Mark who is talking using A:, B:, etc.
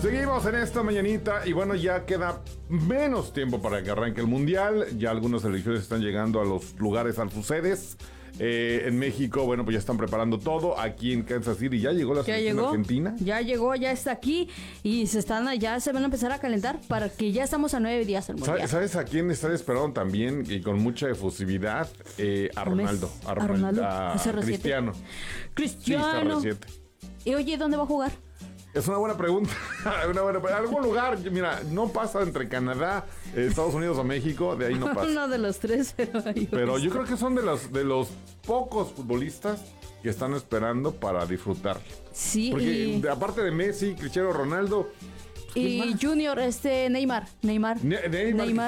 A: Seguimos en esta mañanita y bueno, ya queda menos tiempo para que arranque el Mundial. Ya algunas selecciones están llegando a los lugares, a sus sedes. En México, bueno, pues ya están preparando todo. Aquí en Kansas City ya llegó la selección argentina.
B: Ya llegó, ya está aquí y ya se van a empezar a calentar para que ya estamos a 9 días del Mundial.
A: ¿Sabes a quién están esperando también y con mucha efusividad? A Ronaldo. A Cristiano.
B: Cristiano.
A: Sí,
B: y oye, ¿dónde va a jugar?
A: Es una buena pregunta. Algún lugar, mira, no pasa entre Canadá, Estados Unidos o México, de ahí no pasa.
B: Uno de los tres,
A: pero yo creo que son de los pocos futbolistas que están esperando para disfrutar.
B: Sí.
A: Porque aparte de Messi, Cristiano Ronaldo.
B: Y Junior, Neymar.